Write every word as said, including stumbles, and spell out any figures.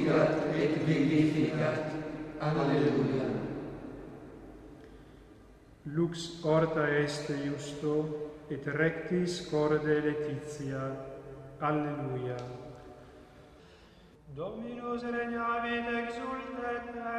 glorificat et vivificat. Alleluia. Lux orta est justo, et rectis corde Laetitia. Alleluia. Dominus regnavit exultet